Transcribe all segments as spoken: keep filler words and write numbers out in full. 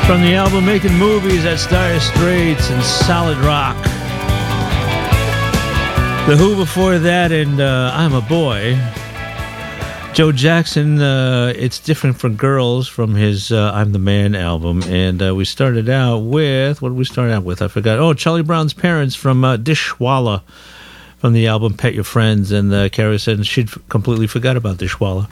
From the album Making Movies, that's Dire Straits and Solid Rock. The Who before that, and uh, I'm a Boy. Joe Jackson, uh, It's Different for Girls from his uh, I'm the Man album. And uh, we started out with, what did we start out with? I forgot. Oh, Charlie Brown's Parents from uh, Dishwalla from the album Pet Your Friends. And uh, Carrie said she'd completely forgot about Dishwalla.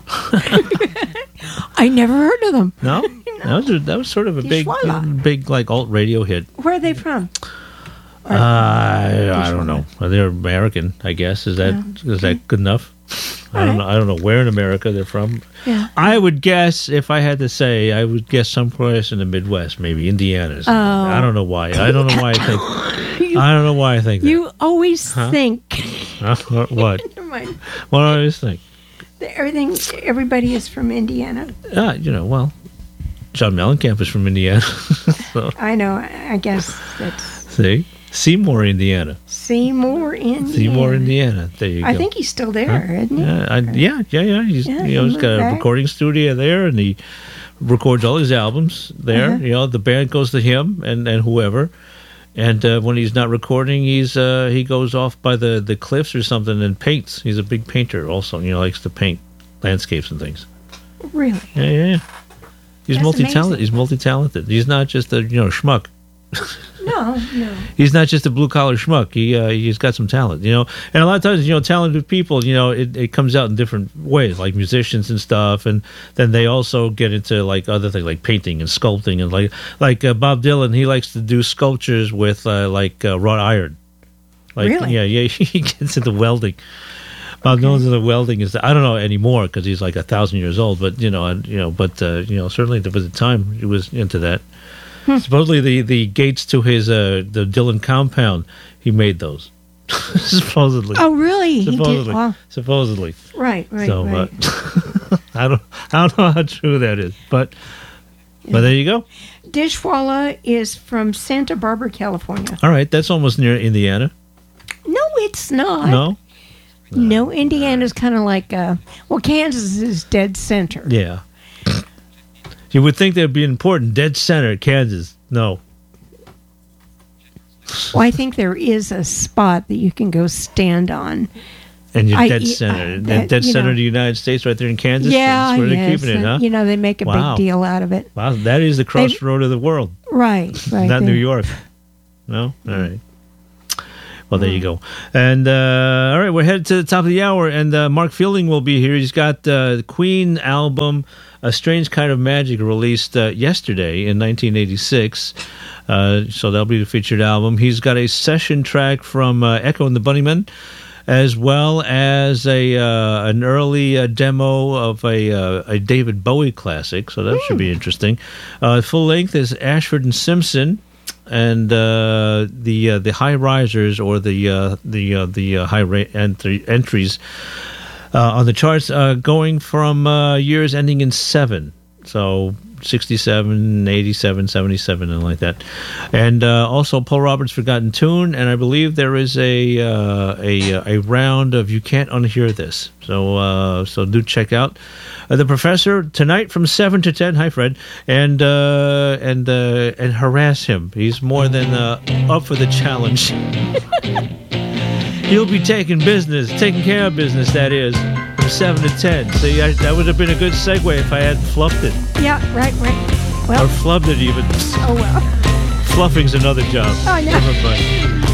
I never heard of them. No? That was, that was sort of a big, big, big, like, alt radio hit. Where are they from? Uh, I, I don't know. They're American, I guess. Is that yeah. is that good enough? I don't know. I don't know where in America they're from. Yeah. I would guess, if I had to say, I would guess someplace in the Midwest, maybe Indiana. Oh. I don't know why. I don't know why I think. you, I don't know why I think. You that. always huh? think. Huh? What? Never mind. What do I always think? Everything. Everybody is from Indiana. Uh, you know, well, John Mellencamp is from Indiana. so. I know. I guess that's. See. Seymour, Indiana. Seymour, Indiana. Seymour, Indiana. There you I go. I think he's still there, huh? isn't he? Yeah, I, yeah, yeah, yeah. He's, yeah, you know, he he's got a back. recording studio there, and he records all his albums there. Uh-huh. You know, the band goes to him and, and whoever. And uh, when he's not recording, he's uh, he goes off by the, the cliffs or something and paints. He's a big painter also. You know, likes to paint landscapes and things. Really? Yeah, yeah, yeah. He's That's multi-talented. amazing. He's multi-talented. He's not just a, you know, schmuck. No, no. He's not just a blue collar schmuck. He uh, he's got some talent, you know. And a lot of times, you know, talented people, you know, it, it comes out in different ways, like musicians and stuff. And then they also get into like other things, like painting and sculpting, and like like uh, Bob Dylan. He likes to do sculptures with uh, like uh, wrought iron. Like, really? Yeah, yeah. He gets into welding. Bob okay. Dylan's into welding is I don't know anymore because he's like a thousand years old. But you know, and, you know, but uh, you know, certainly there was a time he was into that. Hmm. Supposedly the, the gates to his uh, the Dylan compound, he made those. supposedly. Oh, really? Supposedly. He did? Wow. Supposedly. Right, right, so, right. Uh, I don't I don't know how true that is, but yeah. but there you go. Dishwalla is from Santa Barbara, California. All right, that's almost near Indiana. No, it's not. No. No, Indiana's kind of like uh, well, Kansas is dead center. Yeah. You would think that'd be important. Dead center, Kansas. No. Well, I think there is a spot that you can go stand on. And you're I, dead center. I, that, dead center know, of the United States right there in Kansas? Yeah, That's where yes. they're keeping it, huh? You know, they make a wow. big deal out of it. Wow, that is the crossroad of the world. Right, right. Not there. New York. No? All right. Well, there you go. And, uh, all right, we're headed to the top of the hour, and uh, Mark Fielding will be here. He's got uh, the Queen album, A Strange Kind of Magic, released uh, yesterday in nineteen eighty-six. Uh, so that'll be the featured album. He's got a session track from uh, Echo and the Bunnymen, as well as a uh, an early uh, demo of a uh, a David Bowie classic. So that mm. should be interesting. Uh, full length is Ashford and Simpson. And uh, the uh, the high risers or the uh, the uh, the uh, high ra- entry- entries uh, on the charts uh, going from uh, years ending in seven, so sixty-seven, eighty-seven, seventy-seven, and like that. And uh, also Paul Roberts' Forgotten Tune, and I believe there is a uh, a a round of You Can't Unhear This. So uh, so do check out uh, The Professor tonight from seven to ten. Hi, Fred. And uh, and uh, and harass him. He's more than uh, up for the challenge. He'll be taking business, taking care of business, that is, from seven to ten. See, I, that would have been a good segue if I hadn't fluffed it. Yeah, right, right. Well, or flubbed it even. Oh, well. Fluffing's another job. Oh, no. Never mind.